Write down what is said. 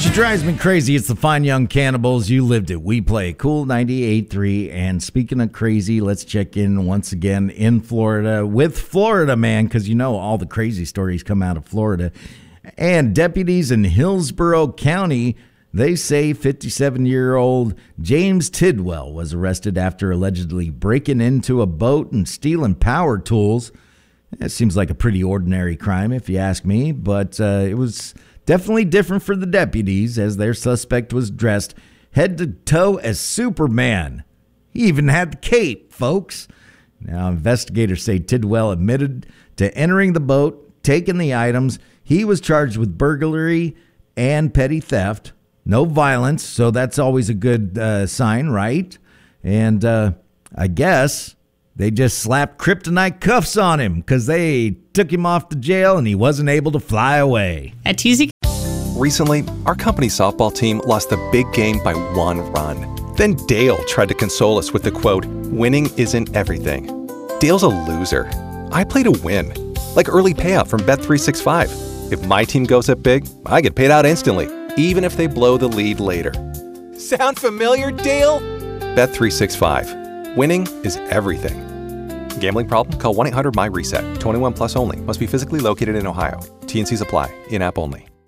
She drives me crazy. It's the Fine Young Cannibals. You lived it. We play Cool 98.3. And speaking of crazy, let's check in once again in Florida with Florida Man, because you know all the crazy stories come out of Florida. And deputies in Hillsborough County, they say 57-year-old James Tidwell was arrested after allegedly breaking into a boat and stealing power tools. It seems like a pretty ordinary crime, if you ask me, but it was definitely different for the deputies, as their suspect was dressed head to toe as Superman. He even had the cape, folks. Now, investigators say Tidwell admitted to entering the boat, taking the items. He was charged with burglary and petty theft. No violence, so that's always a good sign, right? And I guess they just slapped kryptonite cuffs on him because they took him off to jail and he wasn't able to fly away. At TZ. Recently, our company softball team lost the big game by 1 run. Then Dale tried to console us with the quote, "Winning isn't everything." Dale's a loser. I play to win, like early payout from Bet365. If my team goes up big, I get paid out instantly, even if they blow the lead later. Sound familiar, Dale? Bet365. Winning is everything. Gambling problem? Call 1-800-MY-RESET. 21 plus only. Must be physically located in Ohio. T&Cs apply. In-app only.